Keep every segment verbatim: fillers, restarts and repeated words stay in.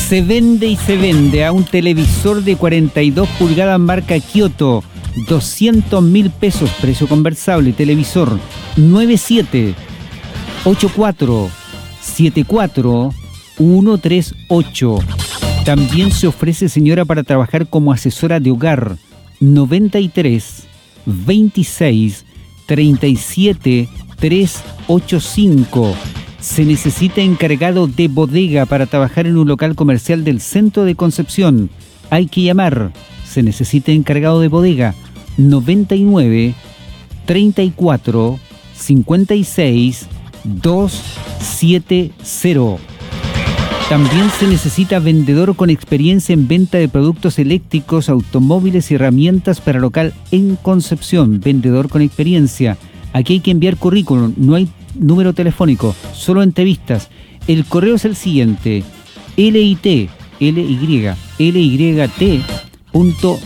Se vende y se vende a un televisor de cuarenta y dos pulgadas marca Kyoto, doscientos mil pesos, precio conversable, televisor nueve siete ocho cuatro siete cuatro uno tres ocho. También se ofrece, señora, para trabajar como asesora de hogar, noventa y tres veintiséis treinta y siete trescientos ochenta y cinco. Se necesita encargado de bodega para trabajar en un local comercial del centro de Concepción. Hay que llamar. Se necesita encargado de bodega, noventa y nueve treinta y cuatro cincuenta y seis doscientos setenta. También se necesita vendedor con experiencia en venta de productos eléctricos, automóviles y herramientas para local en Concepción. Vendedor con experiencia. Aquí hay que enviar currículum, no hay número telefónico, solo entrevistas. El correo es el siguiente: lit, ly, lyt punto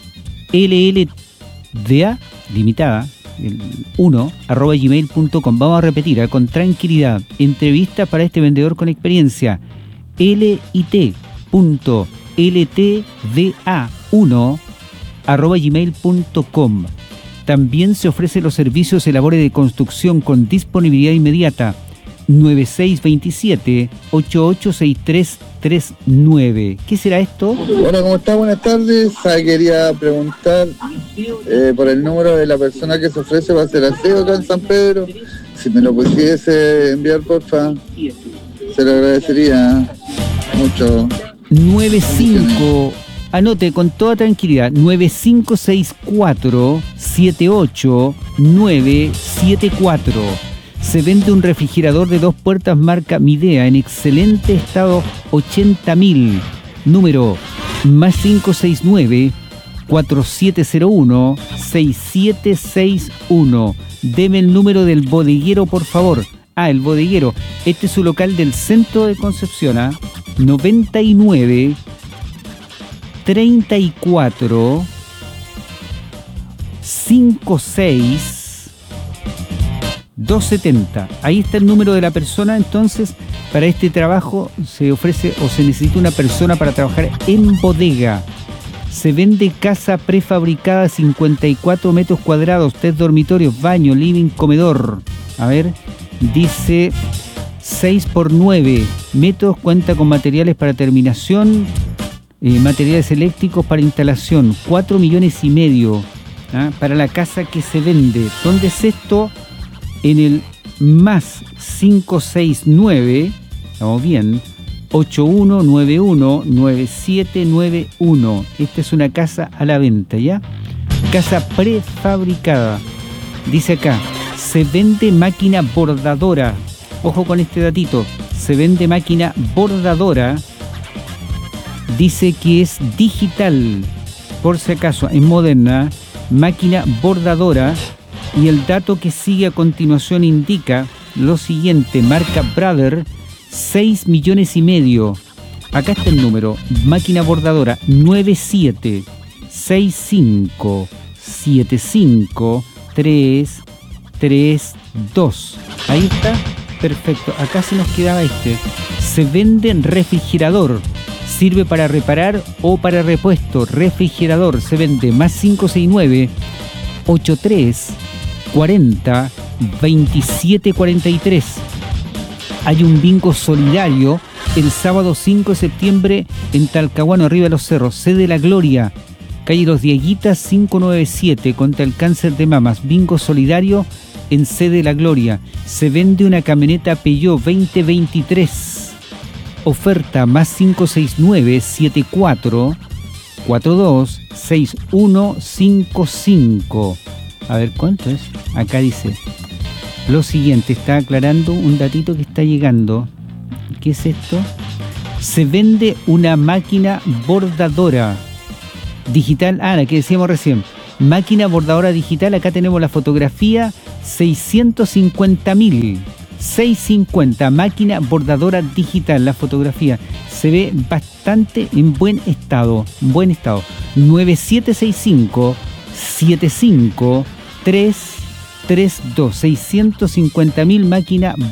llda, limitada, uno, arroba gmail punto com. Vamos a repetir, ¿eh? Con tranquilidad. Entrevista para este vendedor con experiencia, lit punto ltda uno, arroba gmail punto com. También se ofrecen los servicios de labores de construcción con disponibilidad inmediata, nueve seis dos siete ocho ocho seis tres tres nueve. ¿Qué será esto? Hola, ¿cómo está? Buenas tardes. Ah, quería preguntar eh, por el número de la persona que se ofrece para hacer aseo acá en San Pedro. Si me lo pudiese enviar, porfa, se lo agradecería mucho. nueve cinco... Anote con toda tranquilidad, nueve cinco seis cuatro siete ocho nueve siete cuatro. Se vende un refrigerador de dos puertas marca Midea en excelente estado, ochenta mil. Número más cinco seis nueve cuatro siete cero uno seis siete seis uno. Deme el número del bodeguero, por favor. Ah, el bodeguero. Este es su local del centro de Concepción, ¿eh? noventa y nueve treinta y cuatro cincuenta y seis doscientos setenta. Ahí está el número de la persona. Entonces, para este trabajo se ofrece o se necesita una persona para trabajar en bodega. Se vende casa prefabricada, cincuenta y cuatro metros cuadrados, tres dormitorios, baño, living, comedor. A ver, dice seis por nueve metros, cuenta con materiales para terminación, Eh, materiales eléctricos para instalación, cuatro millones y medio, ¿ah? Para la casa que se vende. ¿Dónde es esto? En el más cinco seis nueve, estamos bien, ocho uno nueve uno nueve siete nueve uno. Esta es una casa a la venta, ¿ya? Casa prefabricada. Dice acá, se vende máquina bordadora. Ojo con este datito, se vende máquina bordadora. Dice que es digital, por si acaso, es moderna, máquina bordadora. Y el dato que sigue a continuación indica lo siguiente: marca Brother, seis millones y medio. Acá está el número, máquina bordadora, nueve siete seis cinco siete cinco tres tres dos. Ahí está, perfecto. Acá se nos quedaba este. Se vende refrigerador. Sirve para reparar o para repuesto. Refrigerador se vende más cinco seis nueve ocho tres cuarenta veintisiete cuarenta y tres. Hay un bingo solidario el sábado cinco de septiembre en Talcahuano, arriba de los cerros, sede La Gloria, calle Los Dieguitas cinco nueve siete, contra el cáncer de mamas. Bingo solidario en sede La Gloria. Se vende una camioneta Peugeot veinte veintitrés. Oferta más cinco seis nueve siete cuatro cuatro dos seis uno cinco cinco. A ver, ¿cuánto es? Acá dice lo siguiente, está aclarando un datito que está llegando. ¿Qué es esto? Se vende una máquina bordadora digital. Ah, la que decíamos recién. Máquina bordadora digital. Acá tenemos la fotografía, seiscientos cincuenta mil. seiscientos cincuenta, máquina bordadora digital. La fotografía se ve bastante en buen estado, buen estado. nueve siete seis cinco siete cinco tres tres dos, seiscientos cincuenta mil, máquina